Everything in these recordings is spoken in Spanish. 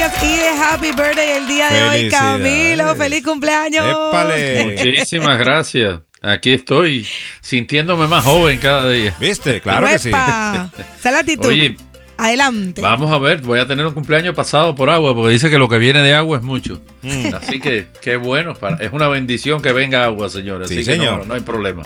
cumpleaños y de happy birthday el día de hoy, Camilo. ¡Feliz cumpleaños! ¡Épale! Muchísimas gracias. Aquí estoy sintiéndome más joven cada día. ¿Viste? Claro que sí. ¡Esa es la actitud! Oye, adelante. vamos a ver, voy a tener un cumpleaños pasado por agua, porque dice que lo que viene de agua es mucho. Así que, qué bueno, es una bendición que venga agua, señores. Sí, así que señor. no hay problema.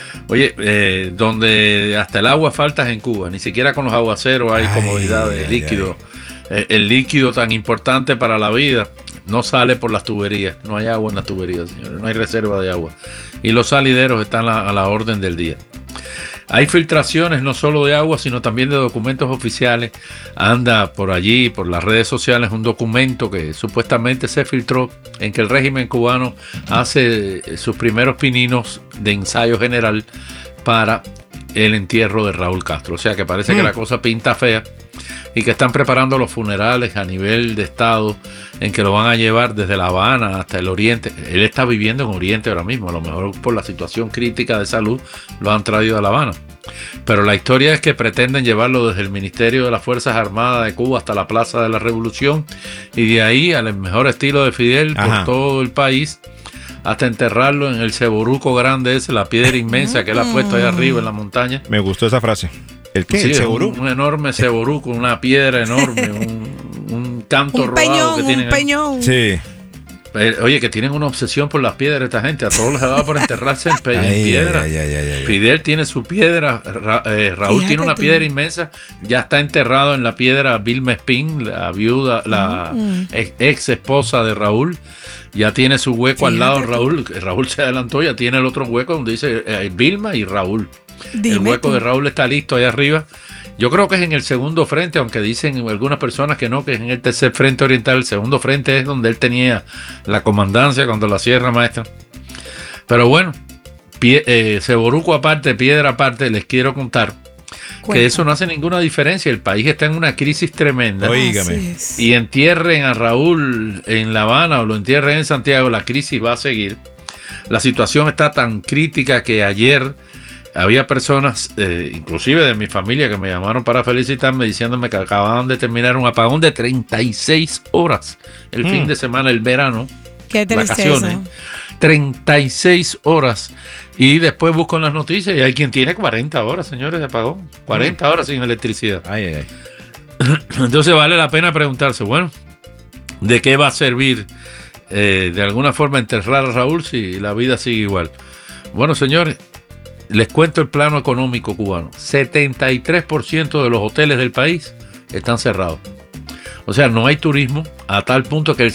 Oye, donde hasta el agua falta es en Cuba, ni siquiera con los aguaceros hay comodidad de líquido. El líquido tan importante para la vida no sale por las tuberías, no hay agua en las tuberías, señores, no hay reserva de agua. Y los salideros están a la orden del día. Hay filtraciones no solo de agua, sino también de documentos oficiales. Anda por allí, por las redes sociales, un documento que supuestamente se filtró en que el régimen cubano hace sus primeros pininos de ensayo general para el entierro de Raúl Castro. O sea que parece que la cosa pinta fea y que están preparando los funerales a nivel de Estado en que lo van a llevar desde La Habana hasta el Oriente. Él está viviendo en Oriente ahora mismo, a lo mejor por la situación crítica de salud lo han traído a La Habana. Pero la historia es que pretenden llevarlo desde el Ministerio de las Fuerzas Armadas de Cuba hasta la Plaza de la Revolución y de ahí al mejor estilo de Fidel por todo el país hasta enterrarlo en el ceboruco grande ese, la piedra inmensa que él ha puesto ahí arriba en la montaña. Me gustó esa frase. ¿El qué? Sí, ¿El ceboruco? Un enorme ceboruco, una piedra enorme, un canto un rodado peñón, que tienen. un peñón. Sí. Oye, que tienen una obsesión por las piedras esta gente. A todos les ha dado por enterrarse en piedra. Fidel tiene su piedra. Raúl tiene una piedra inmensa. Ya está enterrado en la piedra Vilma Espín, la viuda, la ex esposa de Raúl. Ya tiene su hueco al lado de Raúl. Raúl se adelantó, ya tiene el otro hueco donde dice Vilma y Raúl. El hueco de Raúl está listo ahí arriba. Yo creo que es en el segundo frente, aunque dicen algunas personas que no, que es en el tercer frente oriental. El segundo frente es donde él tenía la comandancia cuando la Sierra Maestra. Pero bueno, ceboruco aparte, piedra aparte, les quiero contar que eso no hace ninguna diferencia. El país está en una crisis tremenda. Oígame. Y entierren a Raúl en La Habana o lo entierren en Santiago, la crisis va a seguir. La situación está tan crítica que ayer había personas, inclusive de mi familia, que me llamaron para felicitarme diciéndome que acababan de terminar un apagón de 36 horas el fin de semana, el verano. Qué vacaciones. 36 horas. Y después busco en las noticias y hay quien tiene 40 horas, señores, de apagón. 40 horas sin electricidad. Entonces vale la pena preguntarse, bueno, ¿de qué va a servir de alguna forma enterrar a Raúl si la vida sigue igual? Bueno, señores, les cuento el plano económico cubano. 73% de los hoteles del país están cerrados. O sea, no hay turismo a tal punto que el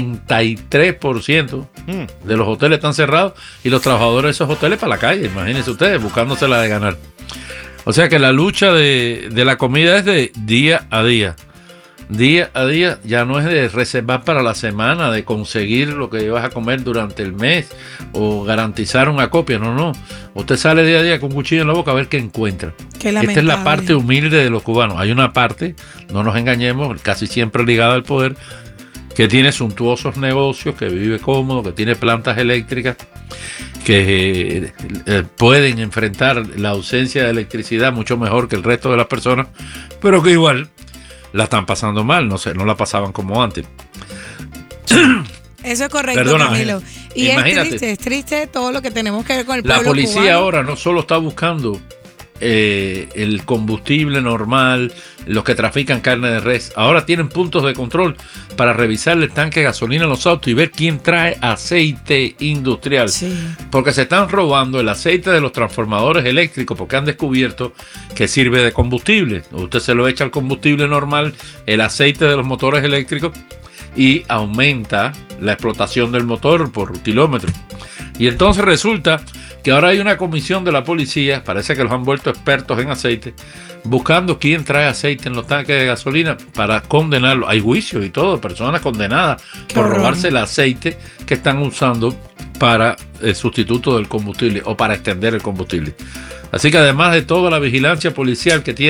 73% de los hoteles están cerrados y los trabajadores de esos hoteles para la calle, imagínense ustedes, buscándosela de ganar. O sea que la lucha de la comida es de día a día. Día a día, ya no es de reservar para la semana, de conseguir lo que vas a comer durante el mes o garantizar un acopio, no. Usted sale día a día con un cuchillo en la boca a ver qué encuentra. Esta es la parte humilde de los cubanos. Hay una parte, no nos engañemos, casi siempre ligada al poder, que tiene suntuosos negocios, que vive cómodo, que tiene plantas eléctricas, que pueden enfrentar la ausencia de electricidad mucho mejor que el resto de las personas, pero que igual la están pasando mal, no la pasaban como antes. Eso es correcto, Perdóname, Camilo. Y imagínate, es triste todo lo que tenemos que ver con el pueblo la policía cubano. ahora no solo está buscando el combustible normal, los que trafican carne de res, ahora tienen puntos de control para revisar el tanque de gasolina en los autos y ver quién trae aceite industrial. Sí. Porque se están robando el aceite de los transformadores eléctricos porque han descubierto que sirve de combustible. Usted se lo echa al combustible normal, el aceite de los motores eléctricos, y aumenta la explotación del motor por kilómetro. Y entonces resulta que ahora hay una comisión de la policía, parece que los han vuelto expertos en aceite, buscando quién trae aceite en los tanques de gasolina para condenarlo. Hay juicios y todo, personas condenadas por robarse el aceite que están usando para el sustituto del combustible o para extender el combustible. Así que además de toda la vigilancia policial que tienen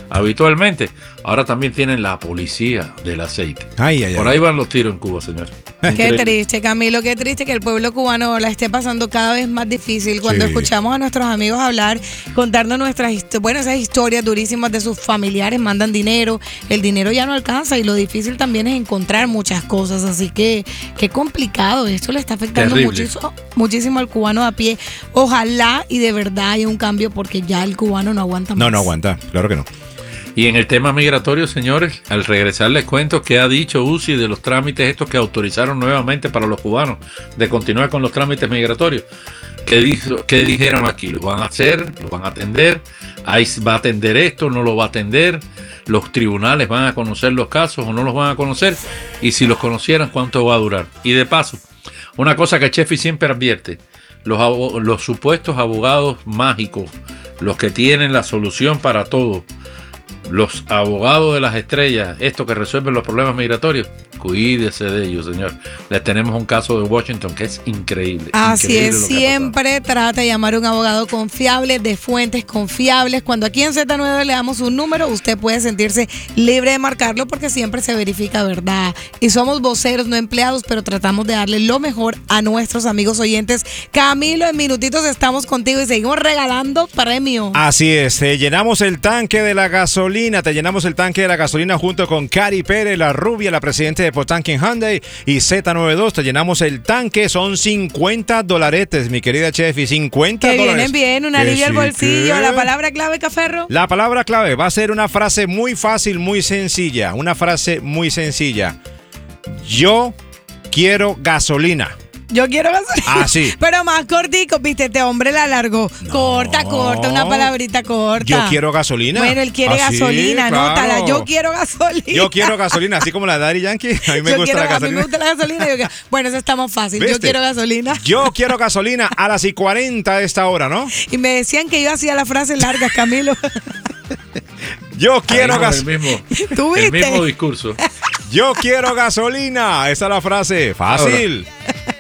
habitualmente. Ahora también tienen la policía del aceite. Por ahí van los tiros en Cuba, señor. Qué triste, Camilo, qué triste que el pueblo cubano la esté pasando cada vez más difícil. Cuando escuchamos a nuestros amigos hablar, contarnos esas historias durísimas de sus familiares, mandan dinero, el dinero ya no alcanza y lo difícil también es encontrar muchas cosas. Así que qué complicado, esto le está afectando muchísimo al cubano a pie. Ojalá y de verdad haya un cambio porque ya el cubano no aguanta más. No aguanta, claro que no. Y en el tema migratorio, señores, al regresar les cuento qué ha dicho UCI de los trámites estos que autorizaron nuevamente para los cubanos de continuar con los trámites migratorios. ¿Qué dijeron aquí? ¿Lo van a hacer? ¿Lo van a atender? ¿Ahí va a atender esto? ¿No lo va a atender? ¿Los tribunales van a conocer los casos o no los van a conocer? Y si los conocieran, ¿cuánto va a durar? Y de paso, una cosa que Chefi siempre advierte, los supuestos abogados mágicos, los que tienen la solución para todo, los abogados de las estrellas, estos que resuelven los problemas migratorios, cuídese de ellos, señor. Les tenemos un caso de Washington que es increíble. Así es, siempre trata de llamar a un abogado confiable, de fuentes confiables. Cuando aquí en Z9 le damos un número, usted puede sentirse libre de marcarlo porque siempre se verifica verdad. Y somos voceros, no empleados, pero tratamos de darle lo mejor a nuestros amigos oyentes. Camilo, en minutitos estamos contigo y seguimos regalando premio. Así es, te llenamos el tanque de la gasolina. Te llenamos el tanque de la gasolina junto con Cari Pérez, la rubia, la presidenta de Potankin Hyundai y Z92. Te llenamos el tanque, son $50, mi querida Chefi, $50. Que vienen bien, una alivio al bolsillo. ¿Qué? La palabra clave, Caferro. La palabra clave va a ser una frase muy fácil, muy sencilla. Una frase muy sencilla. Yo quiero gasolina. Yo quiero gasolina. Ah, sí. Pero más cortico, viste, este hombre la alargó. No. Corta, una palabrita corta. Yo quiero gasolina. Bueno, él quiere gasolina, claro. Anótala. Yo quiero gasolina. Yo quiero gasolina, así como la Daddy Yankee. A mí me gusta la gasolina. A mí me gusta la gasolina. Bueno, eso está más fácil. ¿Viste? Yo quiero gasolina. Yo quiero gasolina a las 40 de esta hora, ¿no? Y me decían que yo hacía las frases largas, Camilo. Yo quiero gasolina. El mismo discurso. Yo quiero gasolina. Esa es la frase. Fácil. Ahora,